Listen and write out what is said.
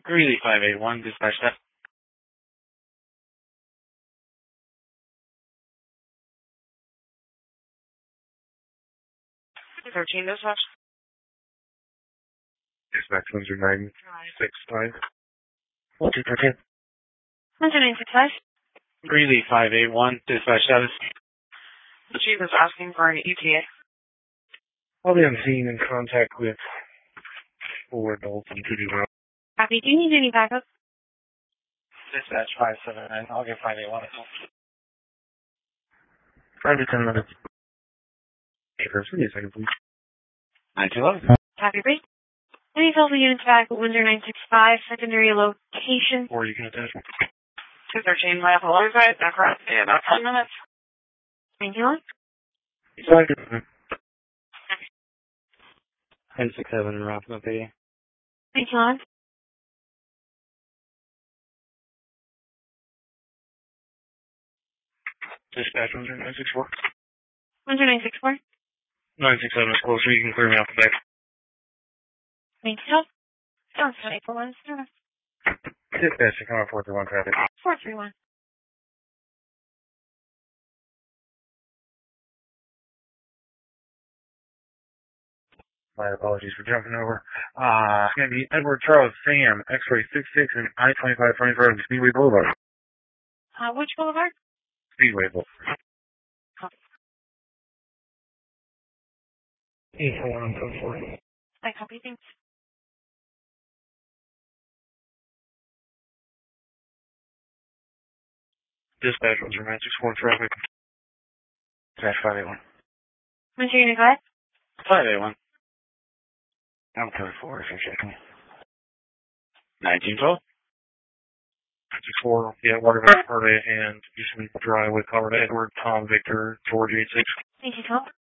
Greeley 581, dispatch that. 13 dispatch. Dispatch 10965. 213. 10965. Greeley 581, dispatch status. The chief is asking for an ETA. I'll be on scene in contact with 4 adults and 2 juveniles. Copy. Do you need any backup? Dispatch 579, I'll get 581. 5 to 10 minutes. Hey, first, give me a second, please. 921. Copy, brief. Any tell the units back at 10965, secondary location. Or you can attach. 213, my apologies, right? That's right. Yeah, about 10 minutes. Thank you. 1067 in Rockville, PD. Thank you. Dispatch 10964. 10964. 967 is closer. You can clear me off the back. Thank you. Don't say for one. Dispatch, you come on 431 traffic. 431. My apologies for jumping over. It's going to be Edward Charles Sam, X-ray 66 and I-25 25 Speedway Boulevard. Which boulevard? Speedway Boulevard. 841 I copy, thanks. Dispatch 10964 traffic. Dispatch 581. When's your unit, go ahead? 581. I'm code 4 if you're checking. 1912. 64, yeah, Waterville, Florida, and Eastman Drive with Colorado, Edward, Tom, Victor, George 86. Thank you, Tom.